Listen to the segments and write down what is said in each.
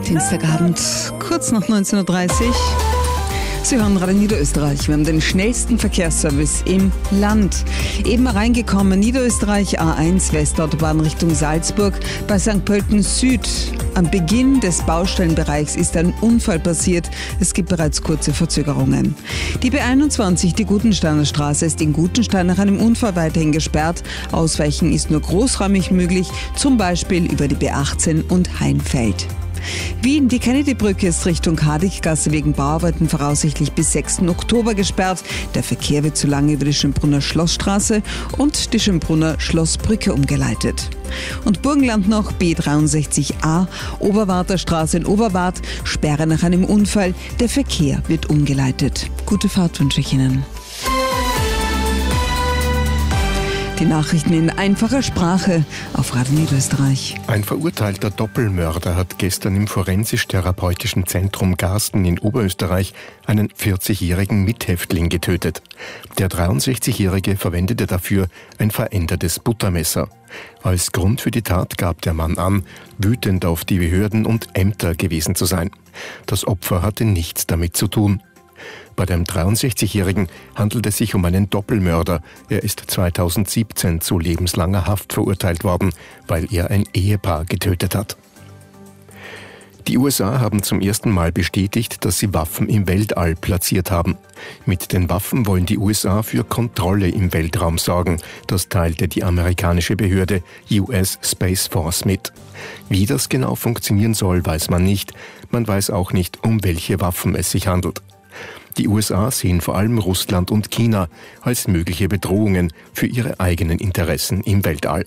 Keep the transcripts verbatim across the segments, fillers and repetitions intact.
Dienstagabend, kurz nach neunzehn Uhr dreißig. Sie hören Radio Niederösterreich. Wir haben den schnellsten Verkehrsservice im Land. Eben reingekommen, Niederösterreich A eins, Westautobahn Richtung Salzburg, bei Sankt Pölten Süd. Am Beginn des Baustellenbereichs ist ein Unfall passiert. Es gibt bereits kurze Verzögerungen. Die B einundzwanzig, die Gutensteiner Straße, ist in Gutenstein nach einem Unfall weiterhin gesperrt. Ausweichen ist nur großräumig möglich, zum Beispiel über die B achtzehn und Heinfeld. Wien, die Kennedy-Brücke ist Richtung Kadikgasse wegen Bauarbeiten voraussichtlich bis sechsten Oktober gesperrt. Der Verkehr wird zu lange über die Schönbrunner Schlossstraße und die Schönbrunner Schlossbrücke umgeleitet. Und Burgenland noch, B dreiundsechzig A, Oberwarter Straße in Oberwart, Sperre nach einem Unfall. Der Verkehr wird umgeleitet. Gute Fahrt wünsche ich Ihnen. Die Nachrichten in einfacher Sprache auf Radio Niederösterreich. Ein verurteilter Doppelmörder hat gestern im Forensisch-Therapeutischen Zentrum Garsten in Oberösterreich einen vierzigjährigen Mithäftling getötet. Der dreiundsechzigjährige verwendete dafür ein verändertes Buttermesser. Als Grund für die Tat gab der Mann an, wütend auf die Behörden und Ämter gewesen zu sein. Das Opfer hatte nichts damit zu tun. Bei dem dreiundsechzigjährigen handelt es sich um einen Doppelmörder. Er ist zweitausendsiebzehn zu lebenslanger Haft verurteilt worden, weil er ein Ehepaar getötet hat. Die U S A haben zum ersten Mal bestätigt, dass sie Waffen im Weltall platziert haben. Mit den Waffen wollen die U S A für Kontrolle im Weltraum sorgen. Das teilte die amerikanische Behörde U S Space Force mit. Wie das genau funktionieren soll, weiß man nicht. Man weiß auch nicht, um welche Waffen es sich handelt. Die U S A sehen vor allem Russland und China als mögliche Bedrohungen für ihre eigenen Interessen im Weltall.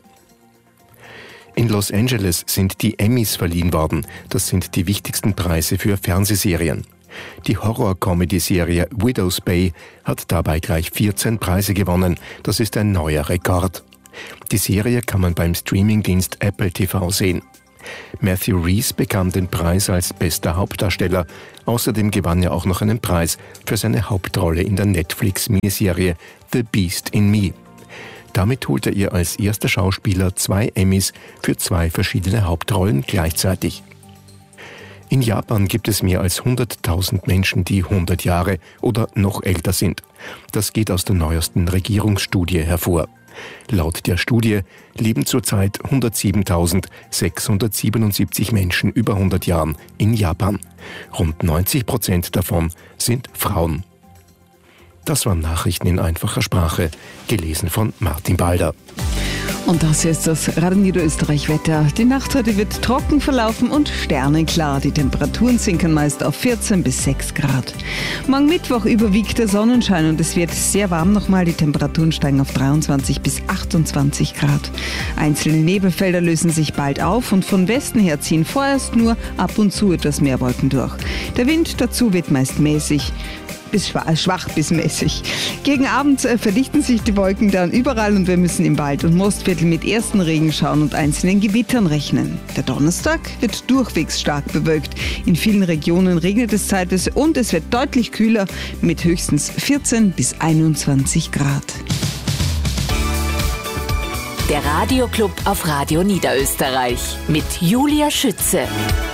In Los Angeles sind die Emmys verliehen worden. Das sind die wichtigsten Preise für Fernsehserien. Die Horror-Comedy-Serie Widow's Bay hat dabei gleich vierzehn Preise gewonnen. Das ist ein neuer Rekord. Die Serie kann man beim Streamingdienst Apple T V sehen. Matthew Rhys bekam den Preis als bester Hauptdarsteller. Außerdem gewann er auch noch einen Preis für seine Hauptrolle in der Netflix-Miniserie The Beast in Me. Damit holte er als erster Schauspieler zwei Emmys für zwei verschiedene Hauptrollen gleichzeitig. In Japan gibt es mehr als hunderttausend Menschen, die hundert Jahre oder noch älter sind. Das geht aus der neuesten Regierungsstudie hervor. Laut der Studie leben zurzeit hundertsiebentausendsechshundertsiebenundsiebzig Menschen über hundert Jahren in Japan. Rund neunzig Prozent davon sind Frauen. Das waren Nachrichten in einfacher Sprache, gelesen von Martin Balder. Und das ist das Radio Niederösterreich-Wetter. Die Nacht heute wird trocken verlaufen und sternenklar. Die Temperaturen sinken meist auf vierzehn bis sechs Grad. Morgen Mittwoch überwiegt der Sonnenschein und es wird sehr warm nochmal. Die Temperaturen steigen auf dreiundzwanzig bis achtundzwanzig Grad. Einzelne Nebelfelder lösen sich bald auf und von Westen her ziehen vorerst nur ab und zu etwas mehr Wolken durch. Der Wind dazu wird meist mäßig. Bis schwach bis mäßig. Gegen Abend äh, verdichten sich die Wolken dann überall und wir müssen im Wald- und Mostviertel mit ersten Regenschauern und einzelnen Gewittern rechnen. Der Donnerstag wird durchwegs stark bewölkt. In vielen Regionen regnet es zeitweise und es wird deutlich kühler mit höchstens vierzehn bis einundzwanzig Grad. Der Radioclub auf Radio Niederösterreich mit Julia Schütze.